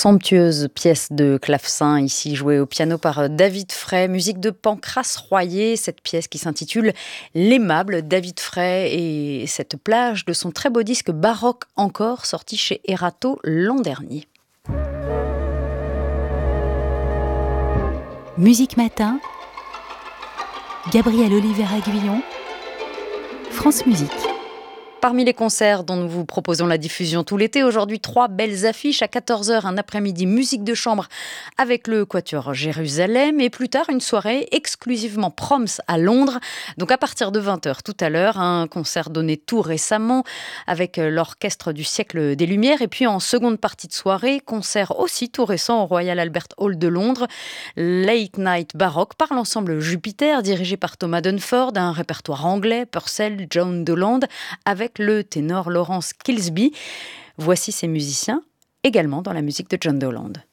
Somptueuse pièce de clavecin, ici jouée au piano par David Fray, musique de Pancrace Royer, cette pièce qui s'intitule L'Aimable. David Fray et cette plage de son très beau disque Baroque encore, sorti chez Erato l'an dernier. Musique Matin, Gabriel Oliveira-Guillon, France Musique. Parmi les concerts dont nous vous proposons la diffusion tout l'été, aujourd'hui 3 belles affiches. À 14h, un après-midi musique de chambre avec le Quatuor Jérusalem. Et plus tard, une soirée exclusivement Proms à Londres. Donc à partir de 20h tout à l'heure, un concert donné tout récemment avec l'Orchestre du siècle des Lumières. Et puis en seconde partie de soirée, concert aussi tout récent au Royal Albert Hall de Londres. Late Night Baroque par l'ensemble Jupiter, dirigé par Thomas Dunford. Un répertoire anglais, Purcell, John Dowland, avec le ténor Lawrence Kilsby. Voici ces musiciens, également dans la musique de John Dowland.